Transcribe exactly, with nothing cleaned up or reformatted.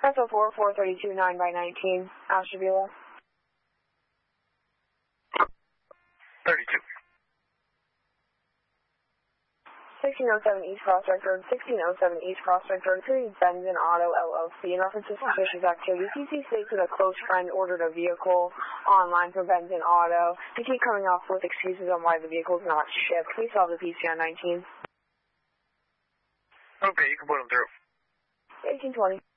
S O four, four thirty-two, nine by nineteen, Ashtabula. thirty-two. sixteen oh seven East Prospect Road, sixteen oh seven East Prospect Road, City Benzin Auto L L C. In reference to suspicious activity, P C states that a close friend ordered a vehicle online for Benzin Auto. They keep coming off with excuses on why the vehicle is not shipped. Please solve the P C on nineteen. Okay, you can put them through. eighteen twenty.